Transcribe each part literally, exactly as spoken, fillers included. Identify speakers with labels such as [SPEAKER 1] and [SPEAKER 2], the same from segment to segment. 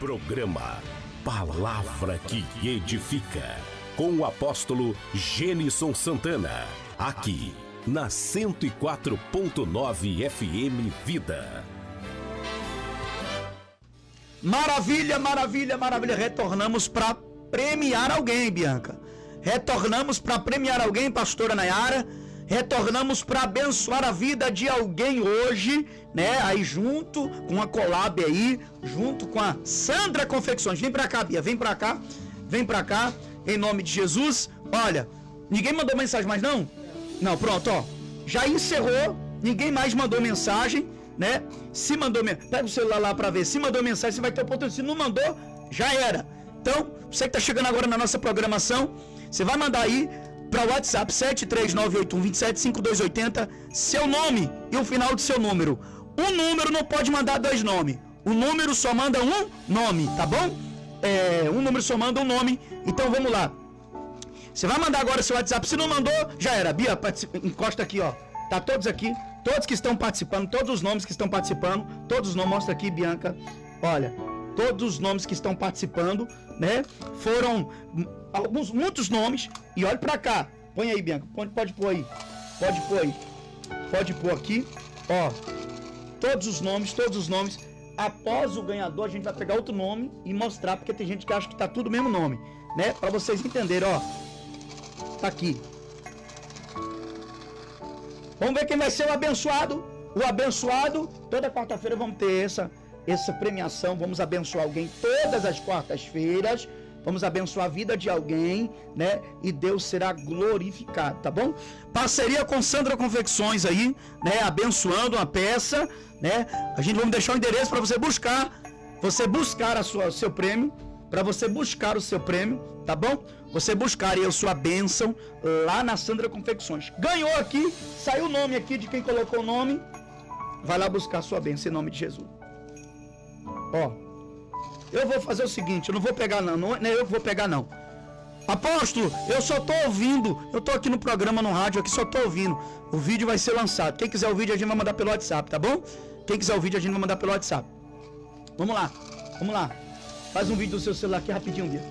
[SPEAKER 1] Programa Palavra que Edifica, com o apóstolo Gênison Santana, aqui na cento e quatro ponto nove F M Vida.
[SPEAKER 2] Maravilha, maravilha, maravilha. Retornamos para premiar alguém, Bianca. Retornamos para premiar alguém, pastora Nayara. Retornamos para abençoar a vida de alguém hoje, né? Aí junto com a collab aí, junto com a Sandra Confecções. Vem para cá, Bia, vem para cá. Vem para cá, em nome de Jesus. Olha, ninguém mandou mensagem mais não? Não, pronto, ó. Já encerrou, ninguém mais mandou mensagem, né? Se mandou, pega o celular lá para ver. Se mandou mensagem, você vai ter oportunidade. Se não mandou, já era. Então, você que tá chegando agora na nossa programação, você vai mandar aí para o WhatsApp sete três nove oito um dois sete cinco dois oito zero seu nome e o final do seu número. Um número não pode mandar dois nomes. O número só manda um nome, tá bom? É, um número só manda um nome. Então vamos lá. Você vai mandar agora seu WhatsApp. Se não mandou, já era. Bia, encosta aqui, ó. Tá todos aqui. Todos que estão participando, todos os nomes que estão participando. Todos os nomes, mostra aqui, Bianca. Olha, todos os nomes que estão participando, né? Foram alguns, muitos nomes. E olha pra cá. Põe aí, Bianca. Pode, pode pôr aí. Pode pôr aí. Pode pôr aqui. Ó. Todos os nomes, todos os nomes. Após o ganhador, a gente vai pegar outro nome e mostrar, porque tem gente que acha que tá tudo o mesmo nome, né? Pra vocês entenderem, ó. Tá aqui. Vamos ver quem vai ser o abençoado. O abençoado. Toda quarta-feira vamos ter essa, essa premiação. Vamos abençoar alguém todas as quartas-feiras. Vamos abençoar a vida de alguém, né? E Deus será glorificado, tá bom? Parceria com Sandra Confecções aí, né? Abençoando uma peça, né? A gente vai deixar o endereço para você buscar, você buscar a sua, seu prêmio, para você buscar o seu prêmio, tá bom? Você buscar aí a sua bênção lá na Sandra Confecções. Ganhou aqui, saiu o nome aqui de quem colocou o nome. Vai lá buscar a sua bênção em nome de Jesus. Ó. Eu vou fazer o seguinte, eu não vou pegar não, não é eu que vou pegar não. Apóstolo, eu só tô ouvindo, eu tô aqui no programa, no rádio, aqui só tô ouvindo. O vídeo vai ser lançado. Quem quiser o vídeo a gente vai mandar pelo WhatsApp, tá bom? Quem quiser o vídeo a gente vai mandar pelo WhatsApp. Vamos lá, vamos lá. Faz um vídeo do seu celular aqui rapidinho, Bia.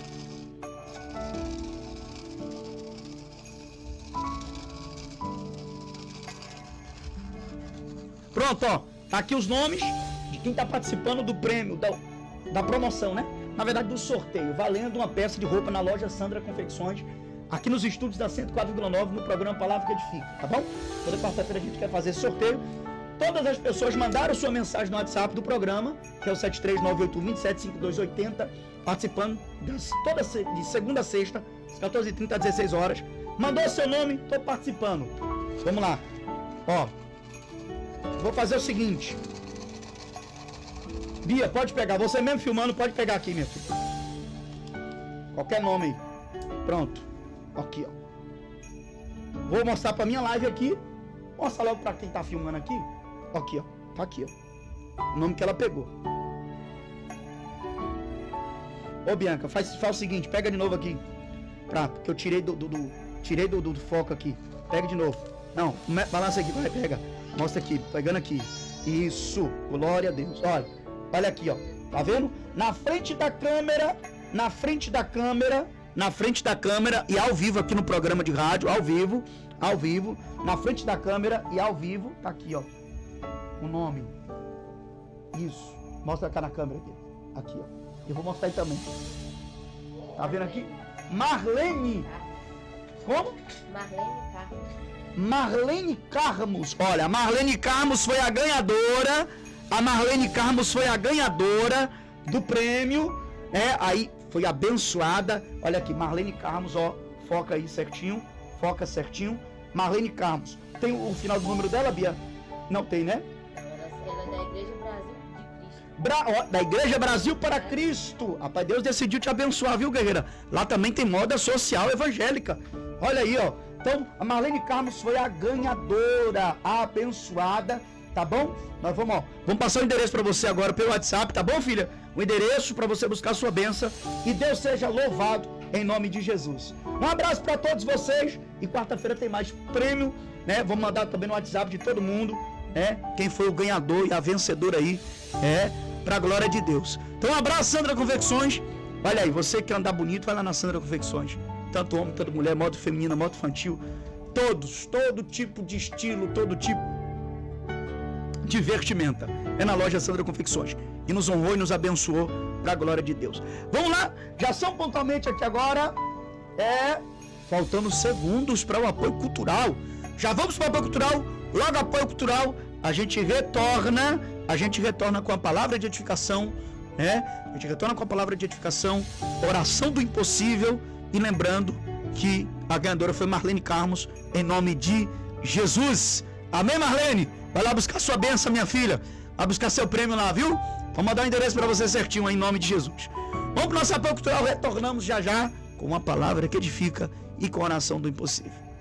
[SPEAKER 2] Pronto, ó. Tá aqui os nomes de quem tá participando do prêmio, da... da promoção, né? Na verdade, do sorteio, valendo uma peça de roupa na loja Sandra Confecções, aqui nos estúdios da cento e quatro vírgula nove, no programa Palavra que Edifica, tá bom? Toda quarta-feira a gente quer fazer sorteio. Todas as pessoas mandaram sua mensagem no WhatsApp do programa, que é o sete três nove oito um dois sete cinco dois oito zero, participando das, toda, de segunda a sexta, às quatorze e trinta, às dezesseis horas. Mandou seu nome, tô participando. Vamos lá. Ó, vou fazer o seguinte. Bia, pode pegar. Você mesmo filmando, pode pegar aqui, minha filha. Qualquer nome aí. Pronto. Aqui, ó. Vou mostrar pra minha live aqui. Mostra logo pra quem tá filmando aqui. Aqui, ó. Tá aqui, ó. O nome que ela pegou. Ô, Bianca, faz, faz o seguinte. Pega de novo aqui. Prato, que eu tirei do, do, do tirei do, do, do foco aqui. Pega de novo. Não, balança aqui. Vai, pega. Mostra aqui. Pegando aqui. Isso. Glória a Deus. Olha. Olha aqui, ó. Tá vendo? Na frente da câmera, na frente da câmera, na frente da câmera e ao vivo aqui no programa de rádio, ao vivo, ao vivo, na frente da câmera e ao vivo, tá aqui, ó. O nome. Isso. Mostra cá na câmera aqui. Aqui, ó. Eu vou mostrar aí também. Tá vendo aqui? Marlene. Como?
[SPEAKER 3] Marlene Carmos.
[SPEAKER 2] Marlene Carmos. Olha, a Marlene Carmos foi a ganhadora. A Marlene Carmos foi a ganhadora do prêmio, né? Aí foi abençoada. Olha aqui, Marlene Carmos, ó. Foca aí certinho. Foca certinho. Marlene Carmos. Tem o final do número dela, Bia? Não tem, né?
[SPEAKER 3] Ela é da Igreja Brasil de Cristo.
[SPEAKER 2] Bra... Ó, da Igreja Brasil para Cristo. Rapaz, Deus decidiu te abençoar, viu, guerreira? Lá também tem moda social evangélica. Olha aí, ó. Então, a Marlene Carmos foi a ganhadora, a abençoada. Tá bom? Nós vamos, ó, vamos passar o endereço para você agora pelo WhatsApp, tá bom, filha? O endereço para você buscar a sua bênção. E Deus seja louvado em nome de Jesus. Um abraço para todos vocês. E quarta-feira tem mais prêmio, né? Vamos mandar também no WhatsApp de todo mundo, né? Quem foi o ganhador e a vencedora aí, é para a glória de Deus. Então um abraço, Sandra Confecções. Olha aí, você que andar bonito, vai lá na Sandra Confecções. Tanto homem, tanto mulher, modo feminina, modo infantil. Todos, todo tipo de estilo, todo tipo de vestimenta. É na loja Sandra Confecções. E nos honrou e nos abençoou para a glória de Deus. Vamos lá, já são pontualmente aqui agora. É, faltando segundos para o apoio cultural. Já vamos para o apoio cultural. Logo apoio cultural, a gente retorna. A gente retorna com a palavra de edificação. Né? A gente retorna com a palavra de edificação. Oração do impossível. E lembrando que a ganhadora foi Marlene Carmos. Em nome de Jesus. Amém, Marlene? Vai lá buscar sua bênção, minha filha. Vai buscar seu prêmio lá, viu? Vou mandar o endereço para você certinho, em nome de Jesus. Vamos para o nosso apoio cultural. Retornamos já já com uma palavra que edifica e com a oração do impossível.